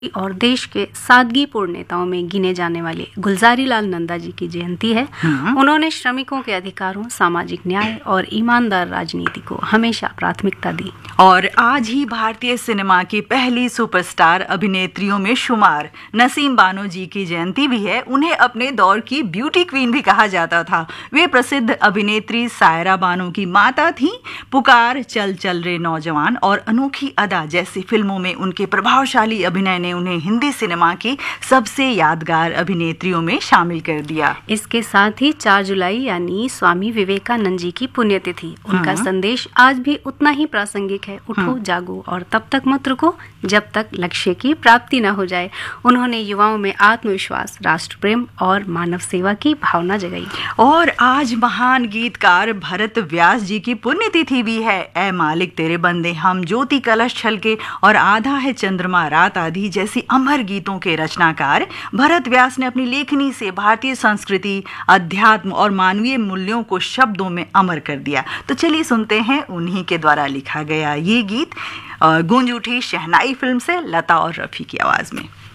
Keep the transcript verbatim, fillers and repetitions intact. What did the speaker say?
और देश के सादगीपूर्ण नेताओं में गिने जाने वाले गुलजारी लाल नंदा जी की जयंती है। उन्होंने श्रमिकों के अधिकारों, सामाजिक न्याय और ईमानदार राजनीति को हमेशा प्राथमिकता दी। और आज ही भारतीय सिनेमा की पहली सुपरस्टार अभिनेत्रियों में शुमार नसीम बानो जी की जयंती भी है। उन्हें अपने दौर की ब्यूटी क्वीन भी कहा जाता था। वे प्रसिद्ध अभिनेत्री सायरा बानो की माता थीं। पुकार, चल चल रे नौजवान और अनोखी अदा जैसी फिल्मों में उनके प्रभावशाली अभिनय ने उन्हें हिंदी सिनेमा की सबसे यादगार अभिनेत्रियों में शामिल कर दिया। इसके साथ ही चार जुलाई यानी स्वामी विवेकानंद जी की पुण्यतिथि। उनका संदेश आज भी उतना ही प्रासंगिक है। उठो, जागो और तब तक मत रुको जब तक लक्ष्य की प्राप्ति न हो जाए। उन्होंने युवाओं में आत्मविश्वास, राष्ट्र प्रेम और मानव सेवा की भावना जगाई। और आज महान गीतकार भरत व्यास जी की पुण्यतिथि भी है। ए मालिक तेरे बंदे हम, ज्योति कलश छलके और आधा है चंद्रमा रात आधी जैसी अमर गीतों के रचनाकार भरत व्यास ने अपनी लेखनी से भारतीय संस्कृति, अध्यात्म और मानवीय मूल्यों को शब्दों में अमर कर दिया। तो चलिए सुनते हैं उन्हीं के द्वारा लिखा गया ये गीत गूंज उठी शहनाई फिल्म से, लता और रफी की आवाज में।